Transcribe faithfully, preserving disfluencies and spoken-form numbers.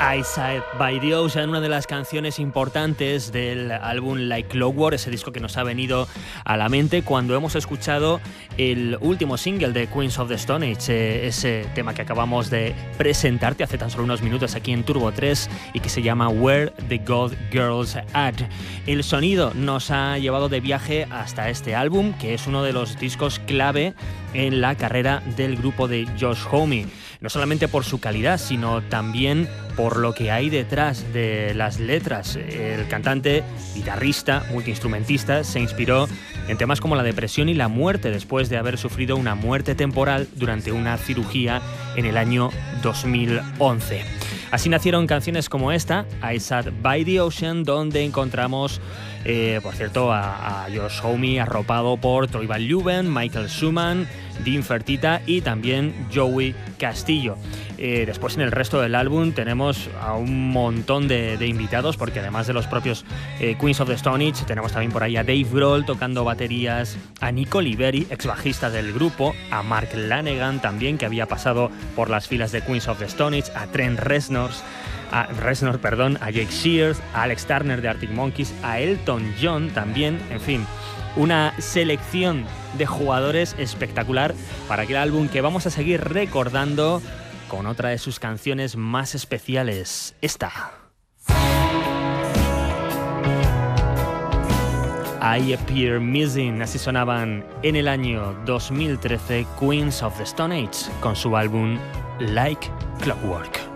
Eyesight by the Ocean, una de las canciones importantes del álbum Like Clockwork, ese disco que nos ha venido a la mente cuando hemos escuchado el último single de Queens of the Stone Age, ese tema que acabamos de presentarte hace tan solo unos minutos aquí en Turbo tres y que se llama Where the God Girls At. El sonido nos ha llevado de viaje hasta este álbum, que es uno de los discos clave en la carrera del grupo de Josh Homme. No solamente por su calidad, sino también por lo que hay detrás de las letras. El cantante, guitarrista, multiinstrumentista se inspiró en temas como la depresión y la muerte después de haber sufrido una muerte temporal durante una cirugía en el año dos mil once. Así nacieron canciones como esta, I Sat by the Ocean, donde encontramos, eh, por cierto, a, a Josh Homme arropado por Troy Van Leeuwen, Michael Schumann, Dean Fertita y también Joey Castillo. Eh, después en el resto del álbum tenemos a un montón de, de invitados, porque además de los propios eh, Queens of the Stone Age, tenemos también por ahí a Dave Grohl tocando baterías, a Nico Oliveri, ex bajista del grupo, a Mark Lanegan también, que había pasado por las filas de Queens of the Stone Age, a Trent Reznor, a Reznor, perdón, a Jake Shears, a Alex Turner de Arctic Monkeys, a Elton John también, en fin, una selección de jugadores espectacular para aquel álbum que vamos a seguir recordando con otra de sus canciones más especiales, esta. I Appear Missing, así sonaban en el año dos mil trece Queens of the Stone Age con su álbum Like Clockwork.